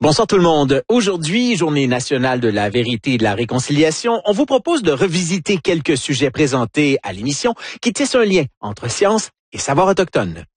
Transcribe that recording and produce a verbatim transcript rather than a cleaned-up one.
Bonsoir tout le monde. Aujourd'hui, journée nationale de la vérité et de la réconciliation, on vous propose de revisiter quelques sujets présentés à l'émission qui tissent un lien entre science et savoir autochtone.